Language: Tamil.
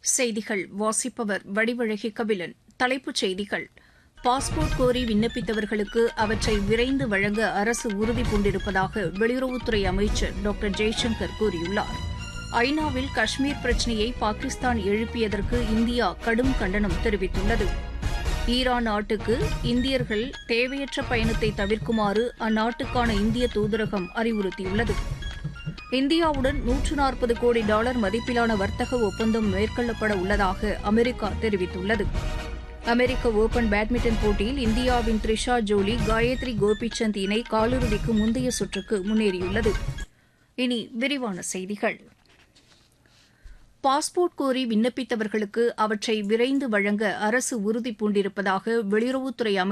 செய்திகள் வாசிப்பவர் வடிவழகி கபிலன். தலைப்புச் செய்திகள்: பாஸ்போர்ட் கோரி விண்ணப்பித்தவர்களுக்கு அவற்றை விரைந்து வழங்க அரசு உறுதி பூண்டிருப்பதாக வெளியுறவுத்துறை அமைச்சர் டாக்டர் ஜெய்சங்கர் கூறியுள்ளார். ஐநாவில் காஷ்மீர் பிரச்சினையை பாகிஸ்தான் எழுப்பியதற்கு இந்தியா கடும் கண்டனம் தெரிவித்துள்ளது. ஈரான் நாட்டுக்கு இந்தியர்கள் தேவையற்ற பயணத்தை தவிர்க்குமாறு அந்நாட்டுக்கான இந்திய தூதரகம் அறிவுறுத்தியுள்ளது. இந்தியாவுடன் $140 கோடி மதிப்பிலான வர்த்தக ஒப்பந்தம் மேற்கொள்ளப்பட உள்ளதாக அமெரிக்கா தெரிவித்துள்ளது. அமெரிக்க ஒபன் பேட்மிண்டன் போட்டியில் இந்தியாவின் த்ரிஷா ஜோலி, காயத்ரி கோபிசந்த் இணை காலிறுதிக்கு முந்தைய சுற்றுக்கு முன்னேறியுள்ளது. இனி விரிவான செய்திகள். பாஸ்போர்ட் கோரி விண்ணப்பித்தவர்களுக்கு அவற்றை விரைந்து வழங்க அரசு உறுதி பூண்டிருப்பதாக வெளியுறவுத்துறை